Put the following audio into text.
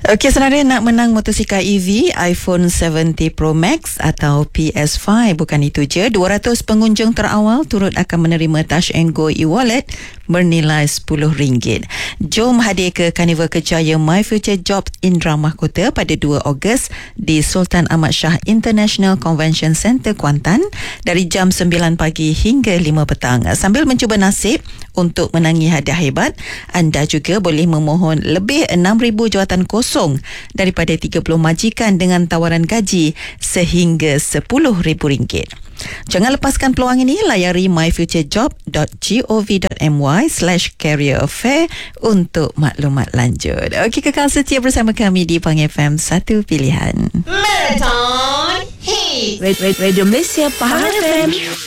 Okey, saudara nak menang motosikal EV iPhone 70 Pro Max atau PS5. Bukan itu je, 200 pengunjung terawal turut akan menerima Touch and Go e-wallet bernilai RM10. Jom hadir ke Karnival Kerjaya My Future Jobs Indra Mahkota pada 2 Ogos di Sultan Ahmad Shah International Convention Centre, Kuantan dari jam 9 pagi hingga 5 petang. Sambil mencuba nasib untuk menangi hadiah hebat, anda juga boleh memohon lebih 6,000 jawatan kosong daripada 30 majikan dengan tawaran gaji sehingga RM10,000. Jangan lepaskan peluang ini. Layari myfuturejob.gov.my/career affair untuk maklumat lanjut. Okey, kekal setia bersama kami di Pang FM, satu pilihan. Marathon Hits. Radio Malaysia Pahang FM.